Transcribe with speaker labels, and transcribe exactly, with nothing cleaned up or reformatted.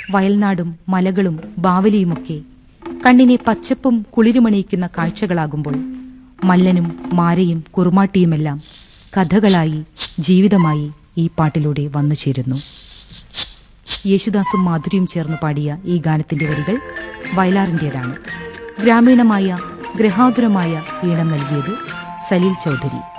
Speaker 1: വയൽനാടും മലകളും ബാവലിയുമൊക്കെ കണ്ണിനെ പച്ചപ്പും കുളിരുമണിയിക്കുന്ന കാഴ്ചകളാകുമ്പോൾ മല്ലനും മാരയും കുറുമാട്ടിയുമെല്ലാം കഥകളായി, ജീവിതമായി ഈ പാട്ടിലൂടെ വന്നു ചേരുന്നു. യേശുദാസും മാധുരിയും ചേർന്ന് പാടിയ ഈ ഗാനത്തിന്റെ വരികൾ വയലാറിന്റേതാണ്. ഗ്രാമീണമായ ഗ്രഹാതുരമായ ഈണം നൽകിയത് സലീൽ ചൗധരി.